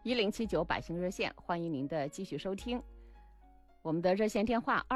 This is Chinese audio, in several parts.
1079百姓热线，欢迎您的继续收听。我们的热线电话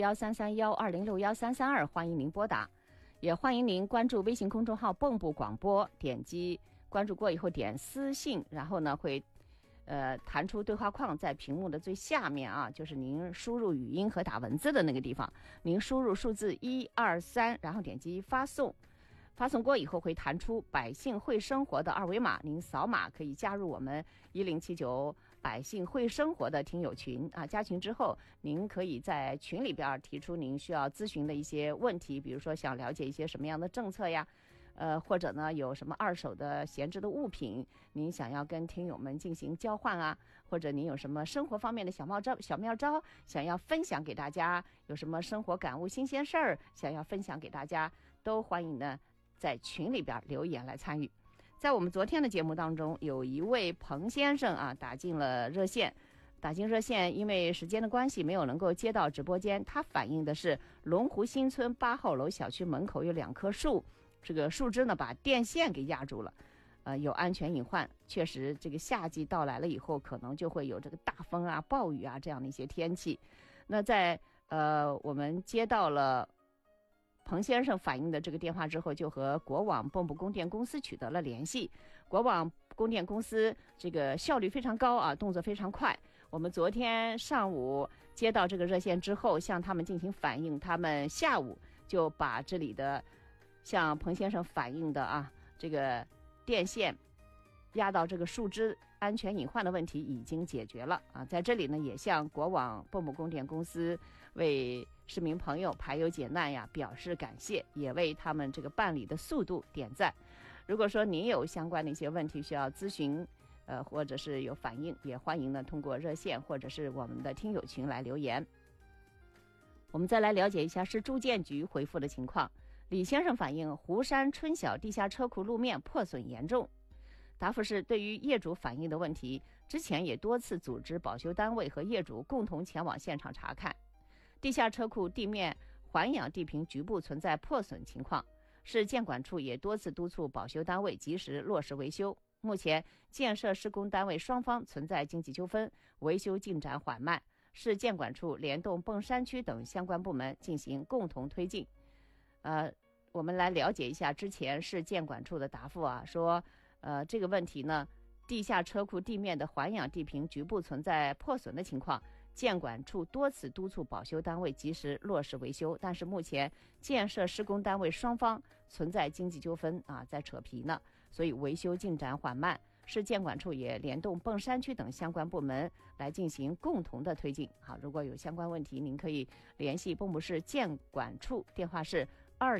20613312061332，欢迎您拨打，也欢迎您关注微信公众号蚌埠广播，点击关注过以后点私信，然后呢会弹出对话框，在屏幕的最下面啊，就是您输入语音和打文字的那个地方，您输入数字123，然后点击发送。发送过以后会弹出百姓会生活的二维码，您扫码可以加入我们1079百姓会生活的听友群啊。加群之后，您可以在群里边提出您需要咨询的一些问题，比如说想了解一些什么样的政策呀，或者呢有什么二手的闲置的物品，您想要跟听友们进行交换啊，或者您有什么生活方面的小妙招想要分享给大家，有什么生活感悟新鲜事儿想要分享给大家，都欢迎呢在群里边留言来参与。在我们昨天的节目当中，有一位彭先生啊打进热线，因为时间的关系没有能够接到直播间。他反映的是龙湖新村8号楼小区门口有2棵树，这个树枝呢把电线给压住了，有安全隐患。确实这个夏季到来了以后，可能就会有这个大风啊暴雨啊这样的一些天气。那在我们接到了彭先生反映的这个电话之后，就和国网蚌埠供电公司取得了联系。国网供电公司这个效率非常高啊，动作非常快。我们昨天上午接到这个热线之后，向他们进行反映，他们下午就把这里的向彭先生反映的啊这个电线压到这个树枝安全隐患的问题已经解决了啊。在这里呢，也向国网蚌埠供电公司为市民朋友排忧解难呀表示感谢，也为他们这个办理的速度点赞。如果说您有相关的一些问题需要咨询，或者是有反映，也欢迎呢通过热线或者是我们的听友群来留言。我们再来了解一下市住建局回复的情况。李先生反映湖山春晓地下车库路面破损严重。答复是，对于业主反映的问题，之前也多次组织保修单位和业主共同前往现场查看。地下车库地面环氧地坪局部存在破损情况，市建管处也多次督促保修单位及时落实维修。目前建设施工单位双方存在经济纠纷，维修进展缓慢，市建管处联动砀山区等相关部门进行共同推进。我们来了解一下之前市建管处的答复啊，说这个问题呢，地下车库地面的环氧地坪局部存在破损的情况，建管处多次督促保修单位及时落实维修，但是目前建设施工单位双方存在经济纠纷啊，在扯皮呢，所以维修进展缓慢。市建管处也联动砀山区等相关部门来进行共同的推进。好，如果有相关问题，您可以联系蚌埠市建管处，电话是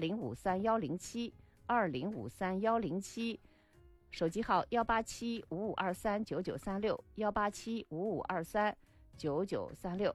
2053-107，2053-107，手机号187-5523-9936，187-5523-9936。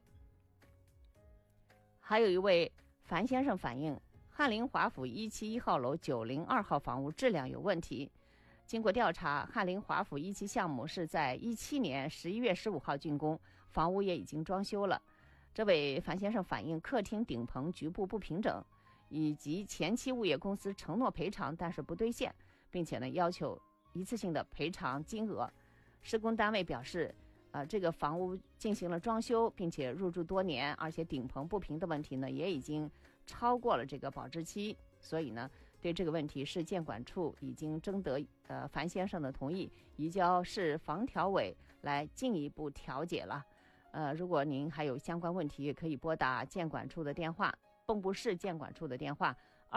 还有一位樊先生反映，翰林华府171号楼902号房屋质量有问题。经过调查，翰林华府1期项目是在17年11月15号竣工，房屋也已经装修了。这位樊先生反映，客厅顶棚局部不平整，以及前期物业公司承诺赔偿但是不兑现，并且呢要求一次性的赔偿金额。施工单位表示，这个房屋进行了装修，并且入住多年，而且顶棚不平的问题呢也已经超过了这个保质期，所以呢对这个问题，市建管处已经征得樊先生的同意，移交市房调委来进一步调解了。如果您还有相关问题，也可以拨打建管处的电话，蚌埠市建管处的电话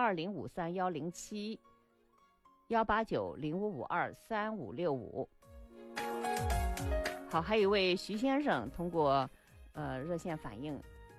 2053-107，189-0552-3565。好，还有一位徐先生通过热线反映，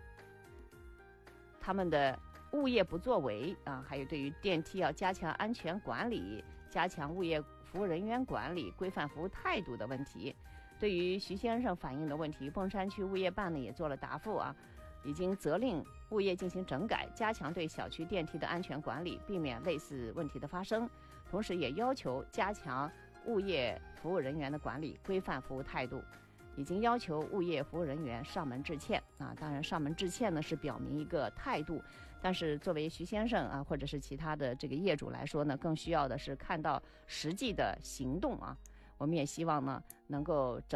他们的物业不作为啊，还有对于电梯要加强安全管理，加强物业服务人员管理，规范服务态度的问题。对于徐先生反映的问题，砀山区物业办呢也做了答复啊，已经责令物业进行整改，加强对小区电梯的安全管理，避免类似问题的发生。同时也要求加强物业服务人员的管理，规范服务态度。已经要求物业服务人员上门致歉啊，当然上门致歉呢是表明一个态度，但是作为徐先生啊，或者是其他的这个业主来说呢，更需要的是看到实际的行动啊。我们也希望呢能够